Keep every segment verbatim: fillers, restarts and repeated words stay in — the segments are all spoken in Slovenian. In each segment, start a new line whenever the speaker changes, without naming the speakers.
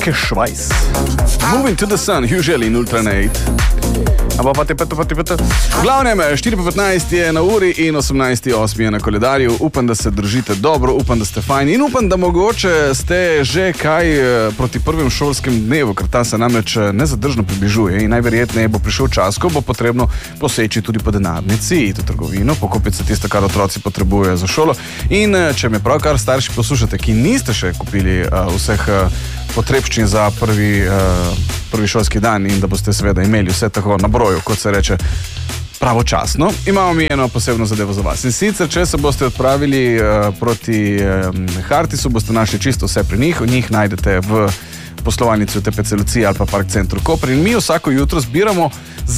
Schweiz. Moving to the sun, usually in Ultranate. Ampak pa te peta, pa te peta. V glavnem, štiri petnajst je na uri in osemnajst osem je na koledarju. Upam, da se držite dobro, upam, da ste fajni in upam, da mogoče ste že kaj proti prvem šolskem dnevu, ker ta se namreč nezadržno približuje in najverjetneje bo prišel čas, ko bo potrebno poseči tudi po denarnici, iti v trgovino, pokupiti se tisto, kar otroci potrebujejo za šolo. In če me pravkar starši poslušate, ki niste še kupili uh, vseh uh, potrebščin za prvi, uh, prvi šolski dan in da boste seveda imeli vse tako na broju, kot se reče, pravočasno, imamo mi eno posebno zadevo za vas. In sicer, če se boste odpravili uh, proti um, Hartisu, boste našli čisto vse pri njih. Njih najdete v poslovalnici v T P C Lucija ali pa Park Centru Koper in mi vsako jutro zbiramo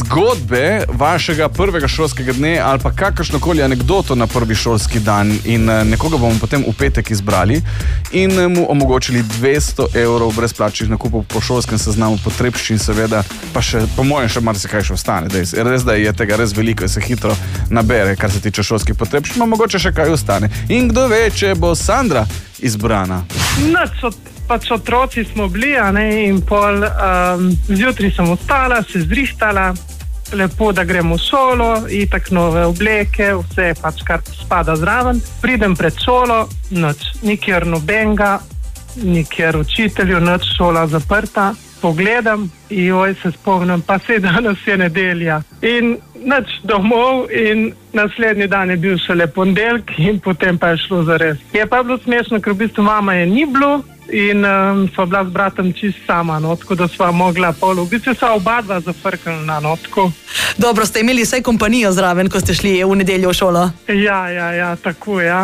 zgodbe vašega prvega šolskega dne ali pa kakršnokoli anekdoto na prvi šolski dan in nekoga bomo potem v petek izbrali in mu omogočili dvesto evrov brezplačnih nakupov po šolskem seznamu potrebščin, seveda pa še, po mojem, še marsikaj še ostane. Dej, res, da je tega res veliko in se hitro nabere, kar se tiče šolskih potrebščin, pa mogoče še kaj ostane. In kdo ve, če bo Sandra izbrana?
Nič, pač otroci smo bili, a ne, in pol um, zjutraj sem ostala, se zrihtala, lepo, da gremo v šolo, itak nove obleke, vse pač, kar spada zraven. Pridem pred šolo, nič, nikjer nobenga, nikjer učitelju, nič, šola zaprta. Pogledam, joj, se spomnim, pa se danes je nedelja. In nič domov in naslednji dan je bil šele ponedeljek in potem pa je šlo zares. Je pa bilo smešno, ker v bistvu mama je ni bilo in um, sva bila s bratom čist sama, no, tako da sva mogla pol. V bistvu sva oba dva zafrknila, no, tako.
Dobro, ste imeli vsaj kompanijo zraven, ko ste šli v nedeljo v šolo?
Ja, ja, ja, tako, ja.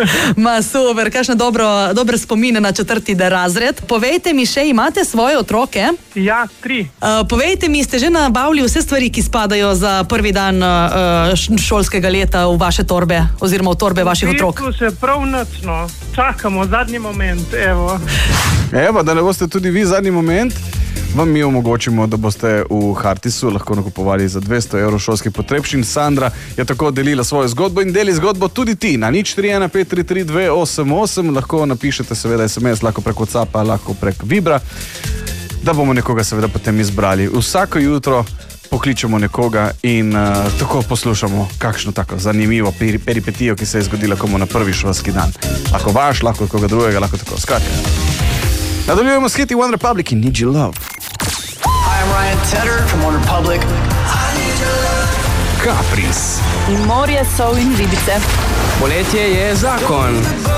Ma super, kakšne dobro, dobre spomine na četrti razred. Povejte mi še, imate svoje otroke?
Ja, tri.
Uh, povejte mi, ste že nabavili vse stvari, ki spadajo za prvi dan uh, šolskega leta v vaše torbe, oziroma v torbe vaših otrok?
V bistvu še prav nič, no. Čakamo zadnji moment, evo.
Evo, da ne boste tudi vi zadnji moment, vam mi omogočimo, da boste v Hartisu lahko nakupovali za dvesto evrov šolskih potrebščin. Sandra je tako delila svojo zgodbo in deli zgodbo tudi ti. Na nič tri ena pet tri tri dve osem osem lahko napišete seveda es em es, lahko prek WhatsAppa, lahko prek Vibra, da bomo nekoga seveda potem izbrali. Vsako jutro pokličemo nekoga in uh, tako poslušamo kakšno tako zanimivo peri- peripetijo, ki se je zgodila komu na prvi šolski dan. Lahko vaš, lahko koga drugega, lahko tako. Skratka. Nadaljujemo s hiti One Republic in Need Your Love.
Hi, I'm Ryan Tedder from One Republic. I need your love.
Caprice.
In morje, sol in ribice.
Poletje je zakon.